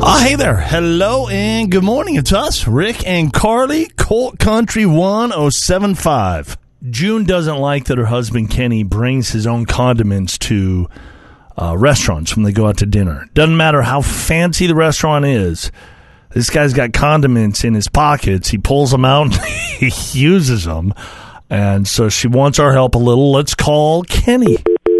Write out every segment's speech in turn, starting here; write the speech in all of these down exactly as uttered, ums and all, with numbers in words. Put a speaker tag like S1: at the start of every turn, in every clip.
S1: Oh, hey there. Hello and good morning. It's us, Rick and Carly, Colt Country one oh seven point five. June doesn't like that her husband Kenny brings his own condiments to uh, restaurants when they go out to dinner. Doesn't matter how fancy the restaurant is. This guy's got condiments in his pockets. He pulls them out and he uses them. And so she wants our help a little. Let's call Kenny.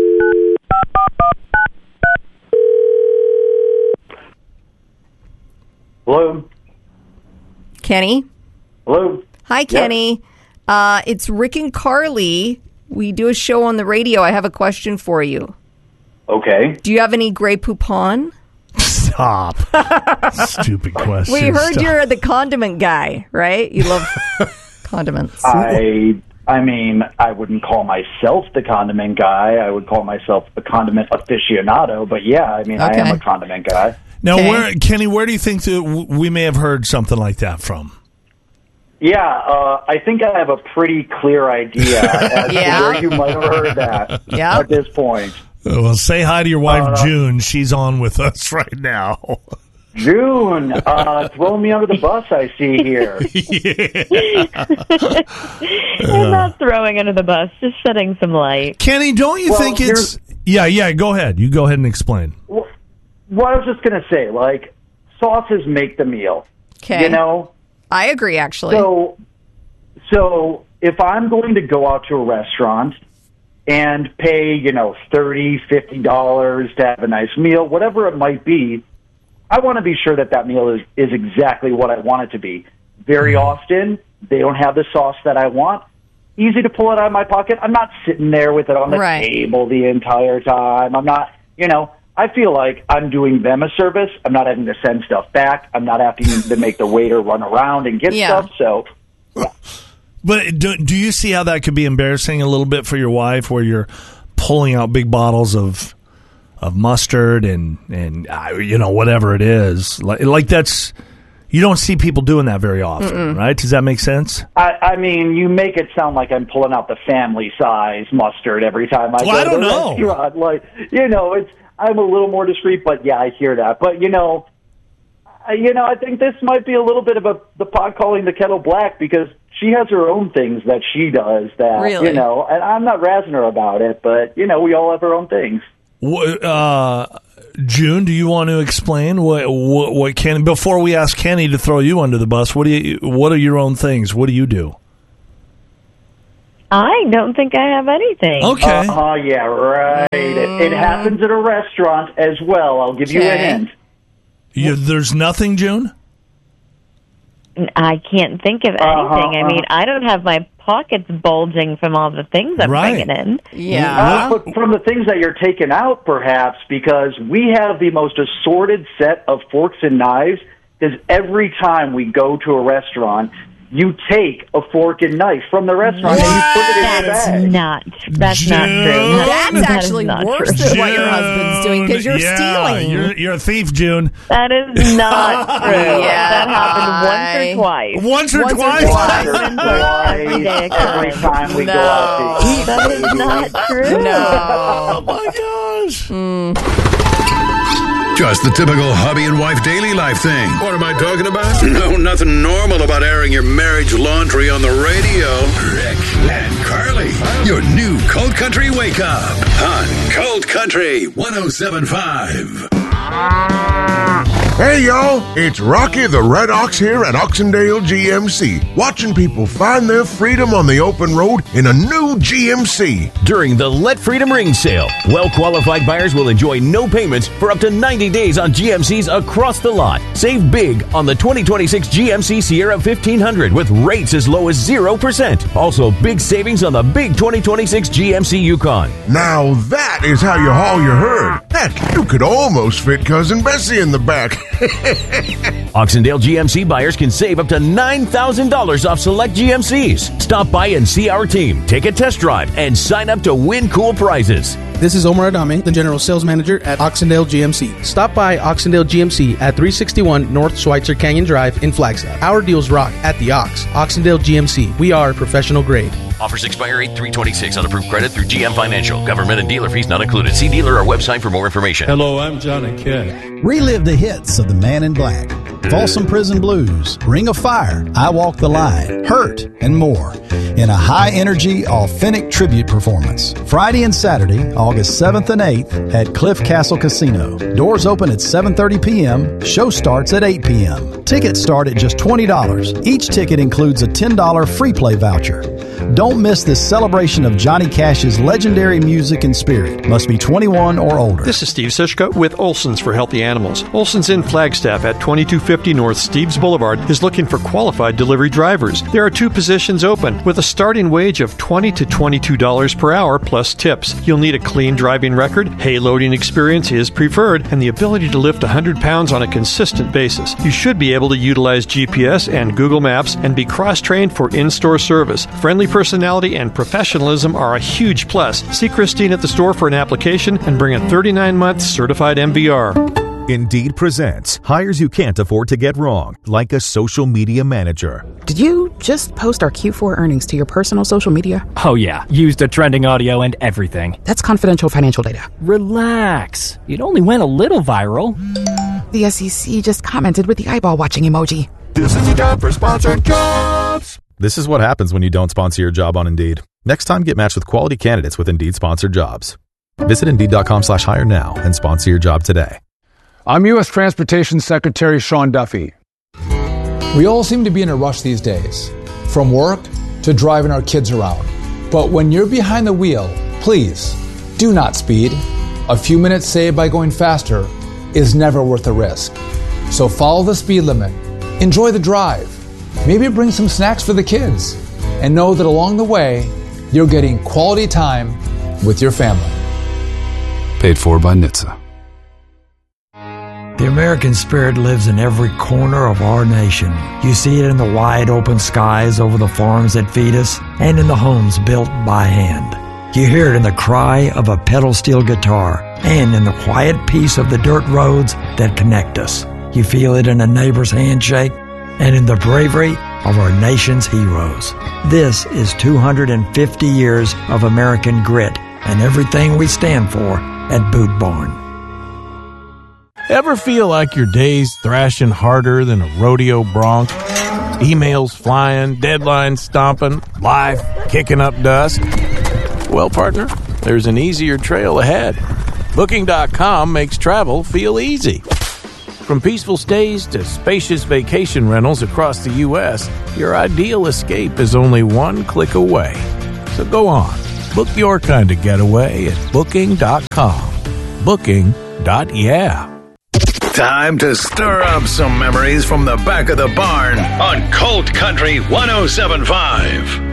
S2: Hello?
S3: Kenny?
S2: Hello?
S3: Hi, Kenny. Yeah. Uh, it's Rick and Carly. We do a show on the radio. I have a question for you.
S2: Okay.
S3: Do you have any Grey Poupon?
S1: Stop. Stupid question.
S3: We heard
S1: Stop.
S3: You're the condiment guy, right? You love condiments.
S2: I I mean, I wouldn't call myself the condiment guy. I would call myself the condiment aficionado. But yeah, I mean,
S3: Okay.
S2: I am a condiment guy.
S1: Now,
S3: Okay.
S1: where, Kenny, where do you think that w- we may have heard something like that from?
S2: Yeah, uh, I think I have a pretty clear idea as
S3: Yeah.
S2: to where you might have heard that
S3: Yeah.
S2: at this point.
S1: Uh, Well, say hi to your wife,
S2: Uh,
S1: June. She's on with us right now.
S2: June, uh, throwing me under the bus, I see here.
S4: I'm not throwing under the bus, just shedding some light.
S1: Kenny, don't you
S2: Well,
S1: think it's... Yeah, yeah, go ahead. You go ahead and explain.
S2: Well, what I was just going to say, like, sauces make the meal.
S3: Okay.
S2: You know?
S3: I agree, actually.
S2: So, so if I'm going to go out to a restaurant and pay, you know, thirty dollars, fifty dollars to have a nice meal, whatever it might be, I want to be sure that that meal is, is exactly what I want it to be. Very often, they don't have the sauce that I want. Easy to pull it out of my pocket. I'm not sitting there with it on the
S3: Right.
S2: table the entire time. I'm not, you know, I feel like I'm doing them a service. I'm not having to send stuff back. I'm not having to make the waiter run around and get
S3: Yeah.
S2: stuff. So,
S1: But do, do you see how that could be embarrassing a little bit for your wife, where you're pulling out big bottles of of mustard and, and uh, you know, whatever it is? Like, like that's... You don't see people doing that very often,
S3: Mm-mm.
S1: right? Does that make sense?
S2: I, I mean, you make it sound like I'm pulling out the family size mustard every time I
S1: Well,
S2: go
S1: I
S2: to
S1: don't
S2: the
S1: know.
S2: restaurant. Like, you know, it's I'm a little more discreet, but yeah, I hear that. But you know, I, you know, I think this might be a little bit of a the pot calling the kettle black, because she has her own things that she does that
S3: Really?
S2: you know, and I'm not razzing her about it, but you know, we all have our own things.
S1: Wh- Uh, June, do you want to explain what, what what Kenny, before we ask Kenny to throw you under the bus? What do you? What are your own things? What do you do?
S4: I don't think I have anything.
S1: Okay.
S2: Oh, yeah, right. It, it happens at a restaurant as well. I'll give you a
S3: Okay.
S2: hint.
S1: You, there's nothing, June?
S4: I can't think of anything.
S2: Uh-huh,
S4: I mean,
S2: uh-huh.
S4: I don't have my pockets bulging from all the things I'm
S1: Right.
S4: bringing in.
S3: Yeah.
S2: Uh, but from the things that you're taking out, perhaps, because we have the most assorted set of forks and knives, because every time we go to a restaurant, you take a fork and knife from the restaurant and you put it in your
S4: That's
S2: bag.
S4: not. That's not
S1: June.
S4: true.
S3: That's
S4: That is
S3: actually
S4: not
S3: worse
S4: true.
S3: than what your husband's doing, because you're
S1: yeah,
S3: stealing.
S1: You're, you're a thief, June.
S4: That is not true.
S3: Yeah,
S4: that happened
S3: I-
S4: once or twice.
S1: Once or
S3: Once or
S1: twice?
S3: twice.
S4: Every day of
S2: Every
S4: college.
S2: time we
S3: No.
S2: go out to eat.
S4: That is not true.
S1: Oh,
S3: No.
S1: my gosh.
S5: Just the typical hubby and wife daily life thing. What am I talking about? No, nothing normal about airing your marriage laundry on the radio. Rick and Carly, your new Cold Country Wake Up on Cold Country one oh seven point five.
S6: Hey, y'all, it's Rocky the Red Ox here at Oxendale G M C, watching people find their freedom on the open road in a new G M C.
S7: During the Let Freedom Ring sale, well-qualified buyers will enjoy no payments for up to ninety days on G M Cs across the lot. Save big on the twenty twenty-six G M C Sierra fifteen hundred with rates as low as zero percent. Also, big savings on the big twenty twenty-six G M C Yukon.
S6: Now that is how you haul your herd. Heck, you could almost fit Cousin Bessie in the back.
S7: Oxendale G M C buyers can save up to nine thousand dollars off select G M Cs. Stop by and see our team, take a test drive, and sign up to win cool prizes.
S8: This is Omar Adame, the General Sales Manager at Oxendale G M C. Stop by Oxendale G M C at three sixty-one North Schweitzer Canyon Drive in Flagstaff. Our deals rock at the Ox. Oxendale G M C. We are professional grade.
S7: Offers expire eight three twenty-six on approved credit through G M Financial. Government and dealer fees not included. See dealer or website for more information.
S9: Hello, I'm Johnny Cash.
S10: Relive the hits of the Man in Black, Folsom Prison Blues, Ring of Fire, I Walk the Line, Hurt, and more in a high-energy, authentic tribute performance. Friday and Saturday, August seventh and eighth at Cliff Castle Casino. Doors open at seven thirty p.m. Show starts at eight p.m. Tickets start at just twenty dollars. Each ticket includes a ten dollars free play voucher. Don't miss this celebration of Johnny Cash's legendary music and spirit. Must be twenty-one or older.
S11: This is Steve Sishka with Olson's for Healthy Animals. Olson's in Flagstaff at twenty-two fifty North Steves Boulevard is looking for qualified delivery drivers. There are two positions open with a starting wage of twenty to twenty-two dollars per hour plus tips. You'll need a clean driving record, hay loading experience is preferred, and the ability to lift one hundred pounds on a consistent basis. You should be able to utilize G P S and Google Maps and be cross-trained for in-store service. Friendly personality and professionalism are a huge plus. See Christine at the store for an application and bring a thirty-nine month certified M V R.
S12: Indeed presents hires you can't afford to get wrong, like a social media manager.
S13: Did you just post our Q four earnings to your personal social media?
S14: Oh yeah, used the trending audio and everything.
S13: That's confidential financial data.
S14: Relax. It only went a little viral.
S13: The S E C just commented with the eyeball watching emoji.
S12: This is the job for sponsored jobs. This is what happens when you don't sponsor your job on Indeed. Next time, get matched with quality candidates with Indeed sponsored jobs. Visit Indeed.com slash hire now and sponsor your job today.
S15: I'm U S Transportation Secretary Sean Duffy. We all seem to be in a rush these days, from work to driving our kids around. But when you're behind the wheel, please do not speed. A few minutes saved by going faster is never worth the risk. So follow the speed limit, enjoy the drive, maybe bring some snacks for the kids, and know that along the way, you're getting quality time with your family.
S16: Paid for by N H T S A.
S17: The American spirit lives in every corner of our nation. You see it in the wide open skies over the farms that feed us and in the homes built by hand. You hear it in the cry of a pedal steel guitar and in the quiet peace of the dirt roads that connect us. You feel it in a neighbor's handshake and in the bravery of our nation's heroes. This is two hundred fifty years of American grit and everything we stand for at Boot Barn.
S18: Ever feel like your day's thrashing harder than a rodeo bronc? Emails flying, deadlines stomping, life kicking up dust? Well, partner, there's an easier trail ahead. Booking dot com makes travel feel easy. From peaceful stays to spacious vacation rentals across the U S, your ideal escape is only one click away. So go on, book your kind of getaway at Booking dot com. Booking. Yeah.
S5: Time to stir up some memories from the back of the barn on Colt Country one oh seven point five.